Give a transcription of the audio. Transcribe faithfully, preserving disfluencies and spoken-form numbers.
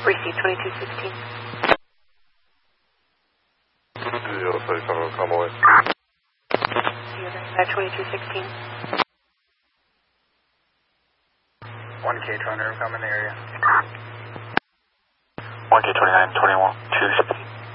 Receive twenty-two sixteen. Zero thirty seven, come away. At twenty-two sixteen. one K Toner, come in the area. one K twenty-nine, twenty-one, two sixteen.